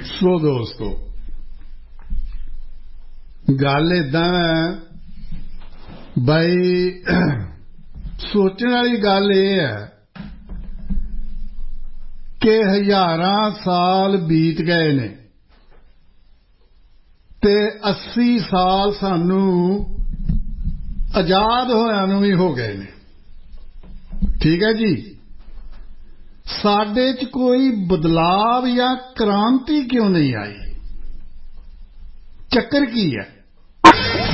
ਸੋ ਦੋਸਤੋ, ਗੱਲ ਏਦਾਂ ਬਈ ਸੋਚਣ ਵਾਲੀ ਗੱਲ ਇਹ ਹੈ ਕਿ ਹਜ਼ਾਰਾਂ ਸਾਲ ਬੀਤ ਗਏ ਨੇ ਤੇ 80 ਸਾਲ ਸਾਨੂੰ ਆਜ਼ਾਦ ਹੋਇਆਂ ਨੂੰ ਵੀ ਹੋ ਗਏ ਨੇ। ਠੀਕ ਹੈ ਜੀ, ਸਾਡੇ 'ਚ ਕੋਈ ਬਦਲਾਵ ਜਾਂ ਕ੍ਰਾਂਤੀ ਕਿਉਂ ਨਹੀਂ ਆਈ? ਚੱਕਰ ਕੀ ਹੈ?